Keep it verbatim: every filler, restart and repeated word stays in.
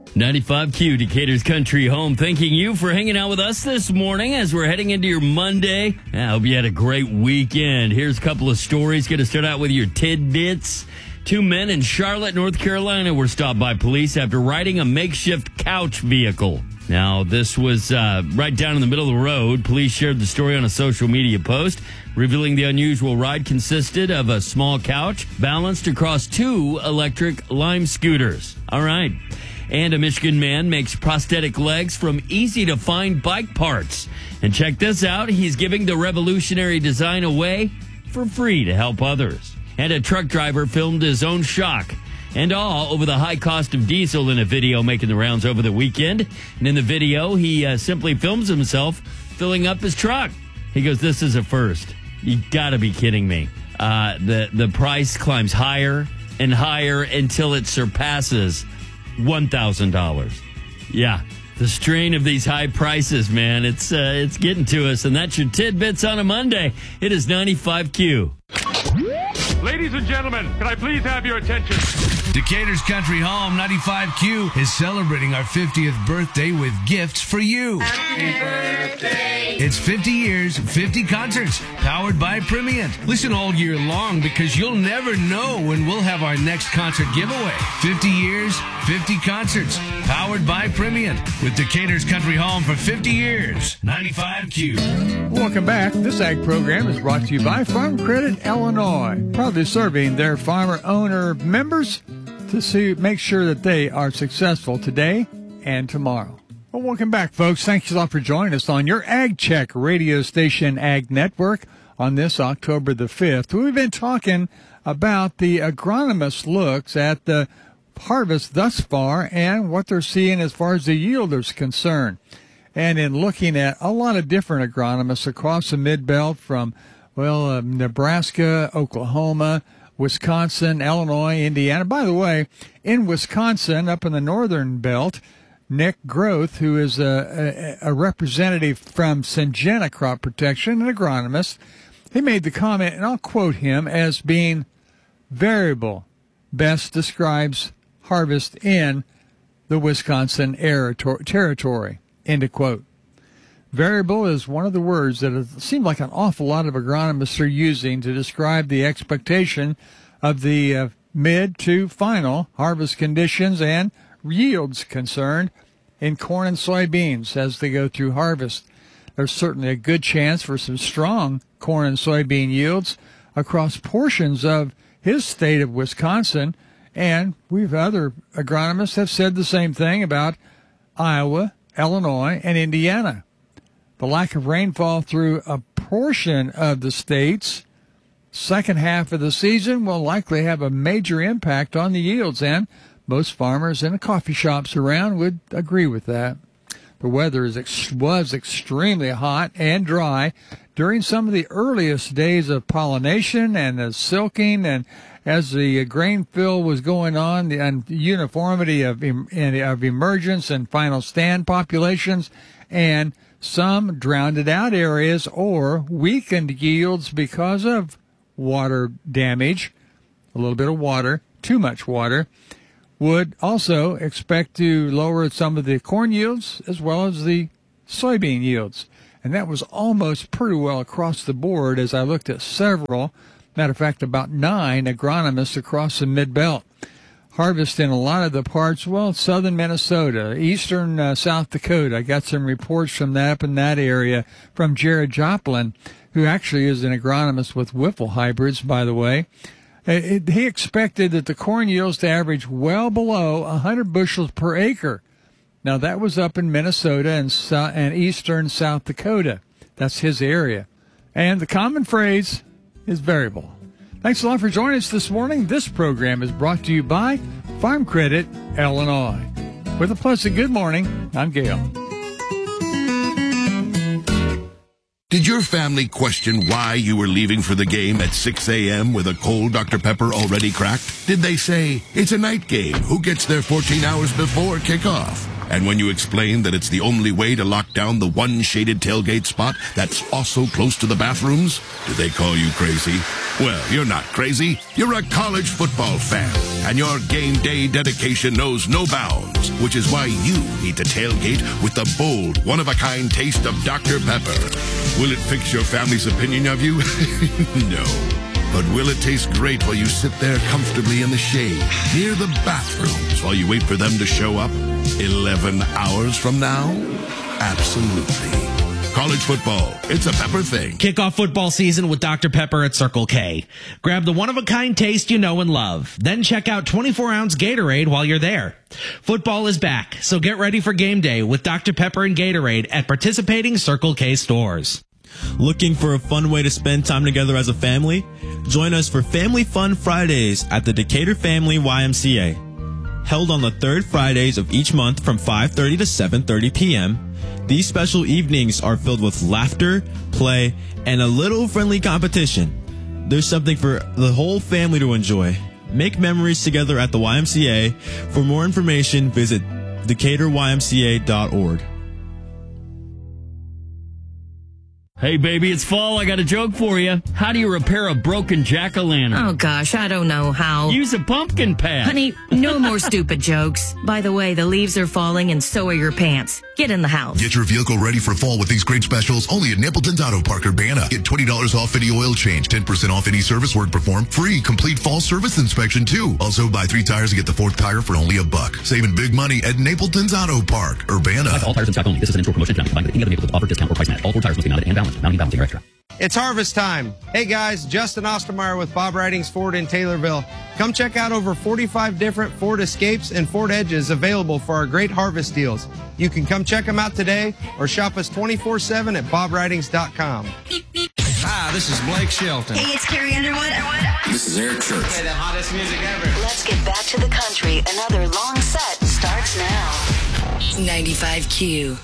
ninety-five Q, Decatur's Country Home, thanking you for hanging out with us this morning as we're heading into your Monday. I hope you had a great weekend. Here's a couple of stories. Going to start out with your tidbits. Two men in Charlotte, North Carolina were stopped by police after riding a makeshift couch vehicle. Now, this was uh, right down in the middle of the road. Police shared the story on a social media post, revealing the unusual ride consisted of a small couch balanced across two electric Lime scooters. All right. And a Michigan man makes prosthetic legs from easy-to-find bike parts. And check this out. He's giving the revolutionary design away for free to help others. And a truck driver filmed his own shock and awe over the high cost of diesel in a video making the rounds over the weekend. And in the video, he uh, simply films himself filling up his truck. He goes, "This is a first. You got to be kidding me." Uh, the, the price climbs higher and higher until it surpasses one thousand dollars. Yeah, the strain of these high prices, man, it's uh, it's getting to us. And that's your tidbits on a Monday. It is ninety-five Q. Ladies and gentlemen, can I please have your attention? Decatur's Country Home ninety-five Q is celebrating our fiftieth birthday with gifts for you. Happy birthday. It's fifty years, fifty concerts, powered by Primient. Listen all year long because you'll never know when we'll have our next concert giveaway. fifty years, fifty concerts, powered by Primient. With Decatur's Country Home for fifty years. ninety-five Q. Welcome back. This ag program is brought to you by Farm Credit Illinois, proudly serving their farmer-owner members to see, make sure that they are successful today and tomorrow. Well, welcome back, folks. Thanks a lot for joining us on your Ag Check radio station, Ag Network, on this October the fifth. We've been talking about the agronomist looks at the harvest thus far and what they're seeing as far as the yield is concerned. And in looking at a lot of different agronomists across the Mid-Belt from, well, uh, Nebraska, Oklahoma, Wisconsin, Illinois, Indiana. By the way, in Wisconsin, up in the northern belt, Nick Groth, who is a, a, a representative from Syngenta Crop Protection, an agronomist, he made the comment, and I'll quote him, as being variable best describes harvest in the Wisconsin territory, end of quote. Variable is one of the words that it seemed like an awful lot of agronomists are using to describe the expectation of the uh, mid to final harvest conditions and yields concerned in corn and soybeans as they go through harvest. There's certainly a good chance for some strong corn and soybean yields across portions of his state of Wisconsin, and we've other agronomists have said the same thing about Iowa, Illinois, and Indiana. The lack of rainfall through a portion of the state's second half of the season will likely have a major impact on the yields, and most farmers in the coffee shops around would agree with that. The weather is ex- was extremely hot and dry during some of the earliest days of pollination and the silking, and as the grain fill was going on, the and uniformity of, em- of emergence and final stand populations, and some drowned out areas or weakened yields because of water damage, a little bit of water, too much water, would also expect to lower some of the corn yields as well as the soybean yields. And that was almost pretty well across the board as I looked at several, matter of fact, about nine agronomists across the Mid-Belt. Harvest in a lot of the parts, well, southern Minnesota, eastern uh, South Dakota. I got some reports from that up in that area from Jared Joplin, who actually is an agronomist with Whipple Hybrids, by the way. It, it, he expected that the corn yields to average well below one hundred bushels per acre. Now, that was up in Minnesota and, so, and eastern South Dakota. That's his area. And the common phrase is variable. Thanks a lot for joining us this morning. This program is brought to you by Farm Credit Illinois. With a pleasant good morning, I'm Gail. Did your family question why you were leaving for the game at six a.m. with a cold Doctor Pepper already cracked? Did they say, it's a night game, who gets there fourteen hours before kickoff? And when you explain that it's the only way to lock down the one shaded tailgate spot that's also close to the bathrooms, do they call you crazy? Well, you're not crazy. You're a college football fan, and your game day dedication knows no bounds, which is why you need to tailgate with the bold, one-of-a-kind taste of Doctor Pepper. Will it fix your family's opinion of you? No. But will it taste great while you sit there comfortably in the shade, near the bathrooms, while you wait for them to show up eleven hours from now? Absolutely. College football, it's a Pepper thing. Kick off football season with Doctor Pepper at Circle K. Grab the one-of-a-kind taste you know and love. Then check out twenty-four ounce Gatorade while you're there. Football is back, so get ready for game day with Doctor Pepper and Gatorade at participating Circle K stores. Looking for a fun way to spend time together as a family? Join us for Family Fun Fridays at the Decatur Family Y M C A. Held on the third Fridays of each month from five thirty to seven thirty p.m., these special evenings are filled with laughter, play, and a little friendly competition. There's something for the whole family to enjoy. Make memories together at the Y M C A. For more information, visit decatur y m c a dot org. Hey, baby, it's fall. I got a joke for you. How do you repair a broken jack-o'-lantern? Oh, gosh, I don't know how. Use a pumpkin patch. Honey, no more stupid jokes. By the way, the leaves are falling and so are your pants. Get in the house. Get your vehicle ready for fall with these great specials only at Napleton's Auto Park Urbana. Get twenty dollars off any oil change, ten percent off any service work performed, free complete fall service inspection too. Also, buy three tires and get the fourth tire for only a buck. Saving big money at Napleton's Auto Park Urbana. All tires in stock only. This is an in-store promotion combined with any other Napleton's offer, discount, or price match. All four tires must be mounted and balanced. Mounting, balancing are extra. It's harvest time. Hey guys, Justin Ostermeyer with Bob Ridings Ford in Taylorville. Come check out over forty-five different Ford Escapes and Ford Edges available for our great harvest deals. You can come check them out today or shop us twenty-four seven at bob ridings dot com. Hi, this is Blake Shelton. Hey, it's Carrie Underwood. This is Eric Church. Play the hottest music ever. Let's get back to the country. Another long set starts now. ninety-five Q.